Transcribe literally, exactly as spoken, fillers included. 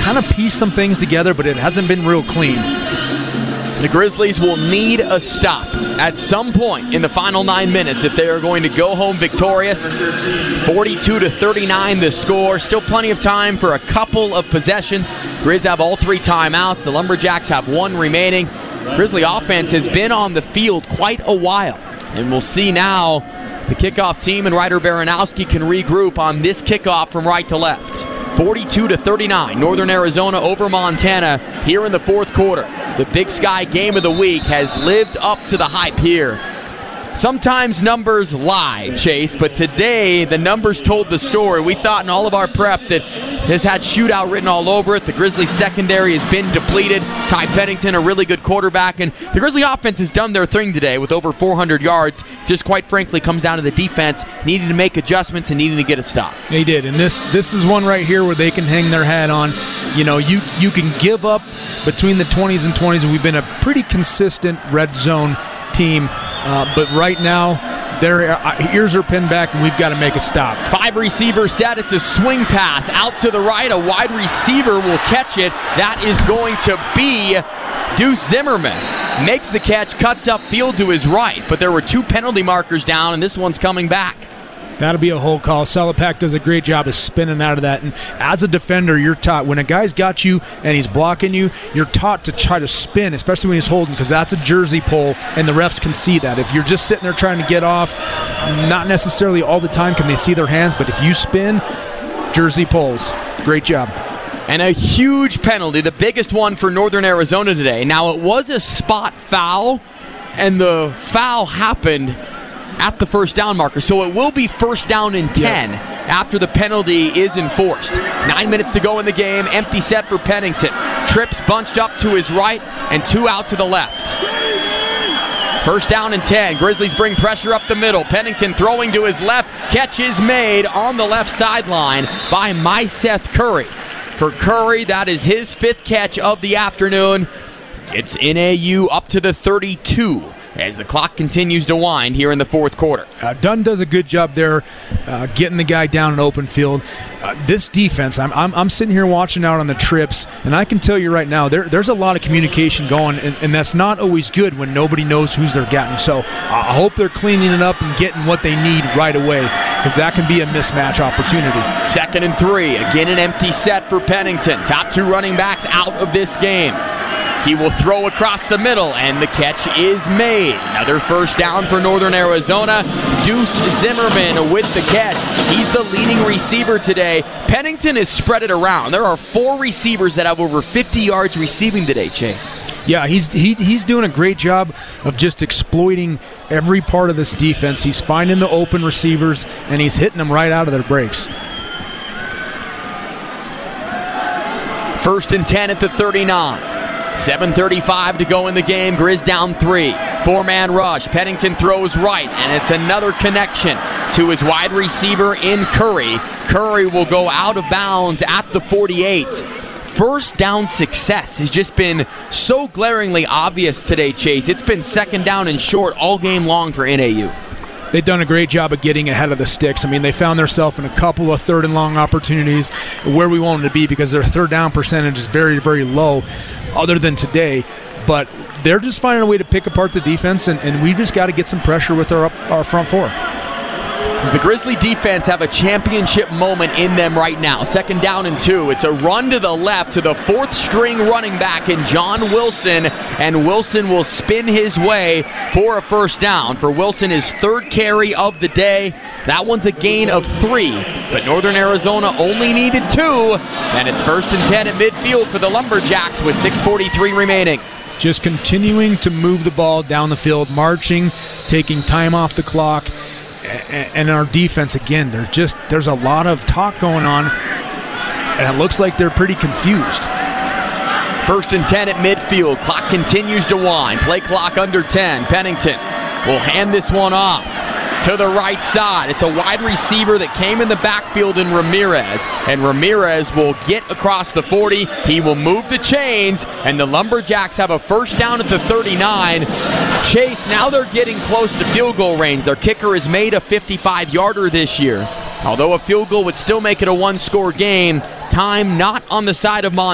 kind of pieced some things together, but it hasn't been real clean. The Grizzlies will need a stop at some point in the final nine minutes if they are going to go home victorious. forty-two to thirty-nine the score. Still plenty of time for a couple of possessions. Grizz have all three timeouts. The Lumberjacks have one remaining. Grizzly offense has been on the field quite a while. And we'll see now the kickoff team and Ryder Baranowski can regroup on this kickoff from right to left. forty-two to thirty-nine, Northern Arizona over Montana here in the fourth quarter. The Big Sky game of the week has lived up to the hype here. Sometimes numbers lie, Chase, but today the numbers told the story. We thought in all of our prep that this had shootout written all over it. The Grizzlies secondary has been depleted. Ty Pennington, a really good quarterback, and the Grizzly offense has done their thing today with over four hundred yards. Just quite frankly comes down to the defense needing to make adjustments and needing to get a stop. They did, and this this is one right here where they can hang their hat on. You know, you, you can give up between the twenties and twenties, and we've been a pretty consistent red zone team. Uh, but right now, their ears are pinned back, and we've got to make a stop. Five receivers set. It's a swing pass out to the right. A wide receiver will catch it. That is going to be Deuce Zimmerman. Makes the catch, cuts upfield to his right. But there were two penalty markers down, and this one's coming back. That'll be a whole call. Salapak does a great job of spinning out of that. And as a defender, you're taught when a guy's got you and he's blocking you, you're taught to try to spin, especially when he's holding, because that's a jersey pull, and the refs can see that. If you're just sitting there trying to get off, not necessarily all the time can they see their hands, but if you spin, jersey pulls. Great job. And a huge penalty, the biggest one for Northern Arizona today. Now, it was a spot foul, and the foul happened at the first down marker, so it will be first down and ten yeah. after the penalty is enforced. Nine minutes to go in the game. Empty set for Pennington. Trips bunched up to his right and two out to the left. First down and ten. Grizzlies bring pressure up the middle. Pennington throwing to his left. Catch is made on the left sideline by Myseth Curry. For Curry, that is his fifth catch of the afternoon. It's N A U up to the thirty-two. As the clock continues to wind here in the fourth quarter. Uh, Dunn does a good job there uh, getting the guy down in open field. Uh, this defense, I'm, I'm I'm sitting here watching out on the trips, and I can tell you right now, there, there's a lot of communication going, and, and that's not always good when nobody knows who's they're getting. So uh, I hope they're cleaning it up and getting what they need right away, because that can be a mismatch opportunity. Second and three. Again, an empty set for Pennington. Top two running backs out of this game. He will throw across the middle, and the catch is made. Another first down for Northern Arizona. Deuce Zimmerman with the catch. He's the leading receiver today. Pennington has spread it around. There are four receivers that have over fifty yards receiving today, Chase. Yeah, he's he, he's doing a great job of just exploiting every part of this defense. He's finding the open receivers, and he's hitting them right out of their breaks. First and ten at the thirty-nine. seven thirty-five to go in the game. Grizz down three. Four-man rush. Pennington throws right, and it's another connection to his wide receiver in Curry. Curry will go out of bounds at the forty-eight. First down success has just been so glaringly obvious today, Chase. It's been second down and short all game long for N A U. They've done a great job of getting ahead of the sticks. I mean, they found themselves in a couple of third and long opportunities where we want them to be, because their third down percentage is very, very low other than today. But they're just finding a way to pick apart the defense, and, and we've just got to get some pressure with our, up, our front four. Does the Grizzly defense have a championship moment in them right now? Second down and two. It's a run to the left to the fourth string running back in John Wilson, and Wilson will spin his way for a first down. For Wilson, his third carry of the day. That one's a gain of three, but Northern Arizona only needed two, and it's first and ten at midfield for the Lumberjacks with six forty-three remaining. Just continuing to move the ball down the field, marching, taking time off the clock. And our defense, again, they're just there's a lot of talk going on, and it looks like they're pretty confused. First and ten at midfield. Clock continues to wind. Play clock under ten. Pennington will hand this one off to the right side. It's a wide receiver that came in the backfield in Ramirez, and Ramirez will get across the forty. He will move the chains, and the Lumberjacks have a first down at the thirty-nine. Chase, now they're getting close to field goal range. Their kicker has made a fifty-five yarder this year. Although a field goal would still make it a one-score game, time not on the side of Montana.